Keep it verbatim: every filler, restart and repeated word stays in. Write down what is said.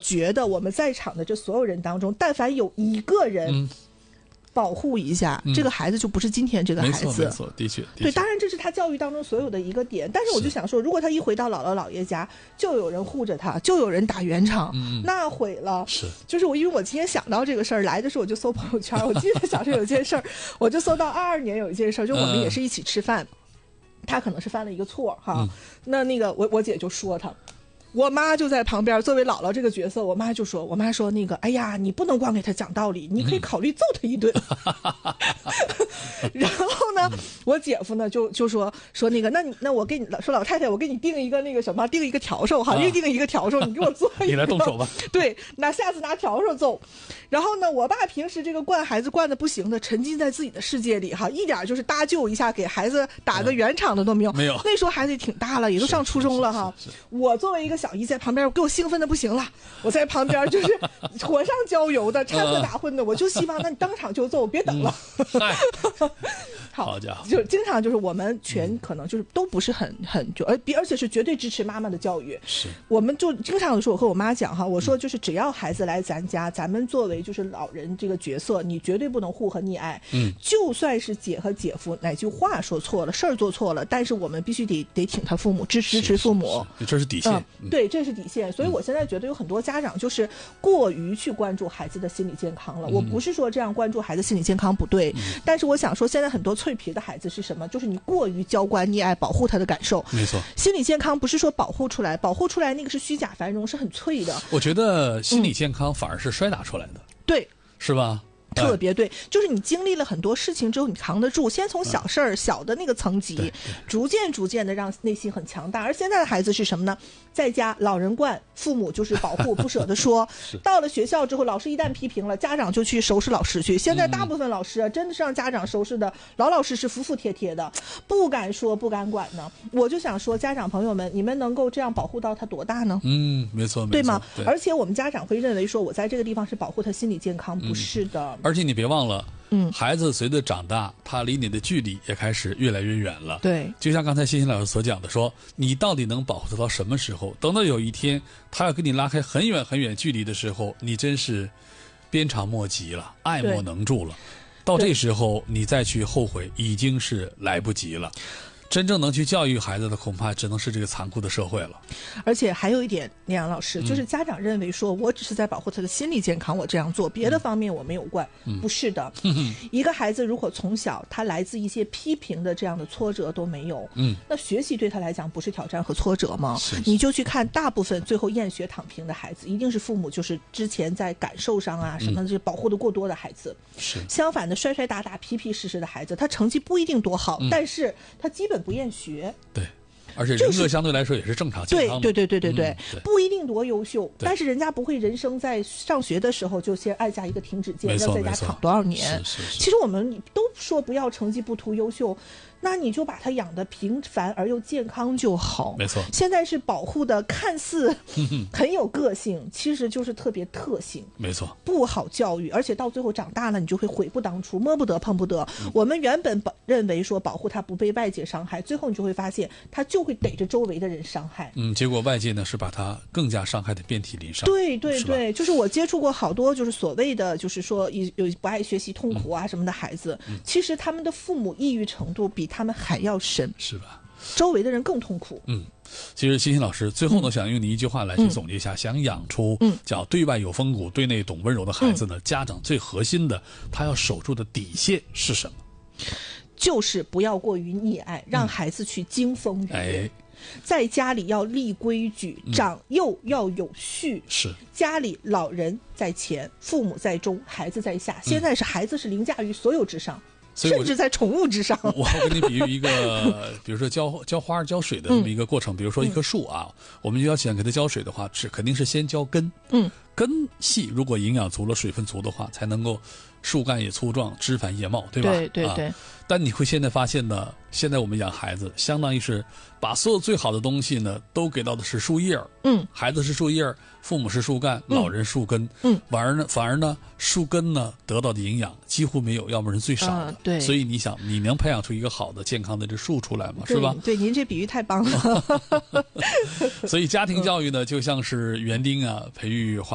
觉得我们在场的这所有人当中，但凡有一个人、嗯保护一下、嗯、这个孩子就不是今天这个孩子。 没错没错，的确的确。 对，当然这是他教育当中所有的一个点，但是我就想说，如果他一回到姥姥姥爷家，就有人护着他，就有人打圆场、嗯、那毁了。 是， 就是我因为我今天想到这个事儿，来的时候我就搜朋友圈，我记得小时候有件事儿，我就搜到二二年有一件事儿，就我们也是一起吃饭、嗯、他可能是犯了一个错哈、嗯、那那个我我姐就说他，我妈就在旁边，作为姥姥这个角色，我妈就说，我妈说那个，哎呀，你不能光给他讲道理，你可以考虑揍他一顿。嗯、然后呢，嗯、我姐夫呢就就说说那个，那你那我给你说老太太，我给你定一个那个什么，定一个笤帚哈，预、啊、定一个笤帚，你给我做一个。 你来动手吧。 对，那下次拿笤帚揍。然后呢，我爸平时这个惯孩子惯的不行的，沉浸在自己的世界里哈，一点就是搭救一下，给孩子打个圆场的都没有。 嗯、没有。 那时候孩子也挺大了，也都上初中了哈。我作为一个小姨在旁边，给我兴奋的不行了，我在旁边就是火上浇油的，掺和打混的，我就希望那你当场就揍，别等了。 嗯、 好， 好家伙， 就经常就是我们全可能就是都不是很很就而而且是绝对支持妈妈的教育。 是， 我们就经常有时候我和我妈讲哈，我说就是只要孩子来咱家，咱们作为就是老人这个角色，你绝对不能护和溺爱。嗯，就算是姐和姐夫哪句话说错了，事儿做错了，但是我们必须得得挺他父母，支支持父母， 是是是这是底线。 嗯，对，这是底线。所以我现在觉得有很多家长就是过于去关注孩子的心理健康了。嗯、我不是说这样关注孩子心理健康不对，嗯、但是我想说，现在很多脆皮的孩子是什么？就是你过于娇惯溺爱，保护他的感受。 没错， 心理健康不是说保护出来，保护出来那个是虚假繁荣，是很脆的。 我觉得心理健康反而是摔打出来的， 嗯、对， 是吧？ 特别对，就是你经历了很多事情之后，你扛得住。先从小事儿、嗯、小的那个层级，逐渐逐渐的让内心很强大。而现在的孩子是什么呢？在家老人惯，父母就是保护，不舍得说。到了学校之后，老师一旦批评了，家长就去收拾老师去。现在大部分老师啊，嗯、真的是让家长收拾的老老实实、服服帖帖的，不敢说、不敢管呢。我就想说，家长朋友们，你们能够这样保护到他多大呢？ 嗯，没错，没错， 对吗？ 对， 而且我们家长会认为说，我在这个地方是保护他心理健康，不是的。 嗯，而且你别忘了，嗯，孩子随着长大，他离你的距离也开始越来越远了。 对， 就像刚才欣欣老师所讲的说，你到底能保护他到什么时候？等到有一天他要跟你拉开很远很远距离的时候，你真是鞭长莫及了，爱莫能助了。到这时候你再去后悔，已经是来不及了。真正能去教育孩子的，恐怕只能是这个残酷的社会了。 而且还有一点，聂阳老师，就是家长认为说，我只是在保护他的心理健康，我这样做，别的方面我没有惯。嗯、不是的，嗯、一个孩子如果从小他来自一些批评的这样的挫折都没有，嗯，那学习对他来讲不是挑战和挫折吗？ 是是， 你就去看大部分最后厌学躺平的孩子，一定是父母就是之前在感受上啊什么的，就保护的过多的孩子。 是、嗯、 相反的，摔摔打打、皮皮实实的孩子，他成绩不一定多好，嗯、但是他基本不厌学。 对，而且人格相对来说也是正常健康的。 对对对对对对， 嗯、 不一定多优秀，但是人家不会人生在上学的时候就先按下一个停止键，要在家躺多少年。 是是是， 其实我们都说不要成绩不图优秀，那你就把他养得平凡而又健康就好。 没错， 现在是保护的看似很有个性，其实就是特别特性。 没错， 不好教育，而且到最后长大了，你就会悔不当初，摸不得碰不得。嗯、我们原本认为说保护他不被外界伤害，最后你就会发现他就会逮着周围的人伤害。 嗯，结果外界呢是把他更加伤害的遍体鳞伤。 对对对，就是我接触过好多就是所谓的就是说有不爱学习痛苦啊什么的孩子，嗯、其实他们的父母抑郁程度比他们还要深， 是吧？ 周围的人更痛苦。 嗯，其实欣欣老师最后呢，嗯、想用你一句话来去总结一下，嗯、想养出叫对外有风骨、对内懂温柔的孩子呢，嗯、家长最核心的他要守住的底线是什么？ 就是不要过于溺爱，让孩子去经风雨。 哎， 在家里要立规矩，长幼要有序。 是， 家里老人在前，父母在中，孩子在下。现在是孩子是凌驾于所有之上。甚至在宠物之上。 我给你比喻一个，比如说浇浇花浇水的这么一个过程，嗯、比如说一棵树啊，嗯、我们就要想给它浇水的话，是肯定是先浇根，嗯，根系如果营养足了、水分足的话，才能够树干也粗壮、枝繁叶茂，对吧？ 对对对。啊、 但你会现在发现呢，现在我们养孩子，相当于是把所有最好的东西呢，都给到的是树叶，嗯，孩子是树叶，父母是树干，嗯、老人树根，嗯，反而呢，反而呢，树根呢得到的营养几乎没有，要么人最少的。啊、 对， 所以你想，你能培养出一个好的、健康的这树出来吗？是吧？ 对，您这比喻太棒了。 所以家庭教育呢，就像是园丁啊，培育花。